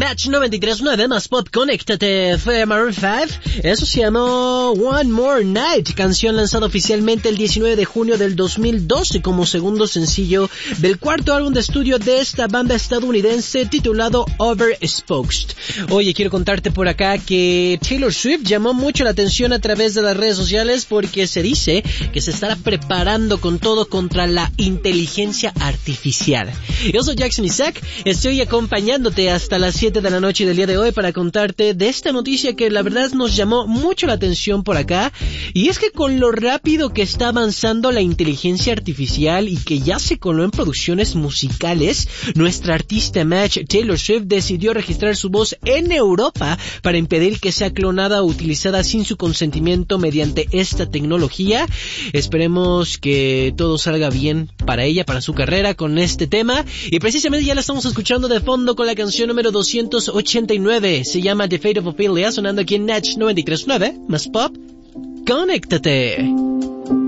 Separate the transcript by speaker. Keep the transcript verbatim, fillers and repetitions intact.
Speaker 1: Natch noventa y tres punto nueve más pop, conéctate, fue Maroon cinco. Eso se llamó One More Night, canción lanzada oficialmente el diecinueve de junio del dos mil doce como segundo sencillo del cuarto álbum de estudio de esta banda estadounidense titulado Overexposed. Oye, quiero contarte por acá que Taylor Swift llamó mucho la atención a través de las redes sociales porque se dice que se estará preparando con todo contra la inteligencia artificial. Yo soy Jackson Isaac, estoy acompañándote hasta las siete de la noche del día de hoy para contarte de esta noticia que la verdad nos llamó mucho la atención por acá, y es que con lo rápido que está avanzando la inteligencia artificial y que ya se coló en producciones musicales, nuestra artista match Taylor Swift decidió registrar su voz en Europa para impedir que sea clonada o utilizada sin su consentimiento mediante esta tecnología. Esperemos que todo salga bien para ella, para su carrera con este tema, y precisamente ya la estamos escuchando de fondo con la canción número doscientos ochenta y nueve, se llama The Fate of Ophelia, sonando aquí en Natch noventa y tres punto nueve, más pop, conéctate.